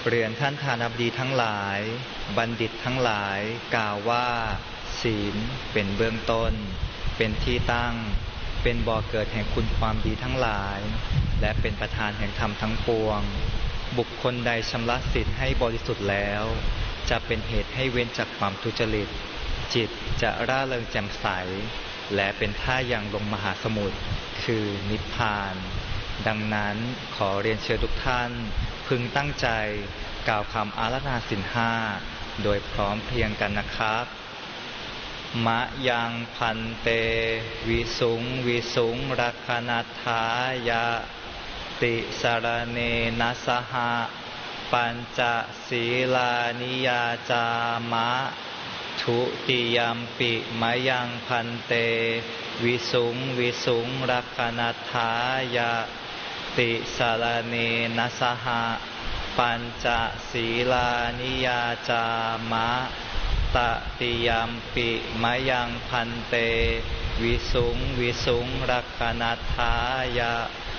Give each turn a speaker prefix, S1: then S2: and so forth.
S1: เรียนท่านทานบดีทั้งหลายบัณฑิตทั้งหลายกล่าวว่าศีลเป็นเบื้องต้นเป็นที่ตั้งเป็นบ่อเกิดแห่งคุณความดีทั้งหลายและเป็นประธานแห่งธรรมทั้งปวงบุคคลใดชำระศีลให้บริสุทธิ์แล้วจะเป็นเหตุให้เว้นจากความทุจริตจิตจะร่าเริงแจ่มใสและเป็นท่าอย่างลงมหาสมุทรคือนิพพานดังนั้นขอเรียนเชิญทุกท่านพึงตั้งใจกล่าวคำอาราธนาศีลห้าโดยพร้อมเพรียงกันนะครับมะยังพันเตวิสุงวิสุงรักขณัฏฐายะติสรเนนะสหะปัญจศีลานิยาจามะทุติยัมปิมะยังพันเตวิสุงวิสุงรักขณัฏฐายะติสรเนนะสหะปัญจศีลานิยาจามะตติยัมปิมะยังพันเตวิสุงวิสุงรักขณัฏฐายะ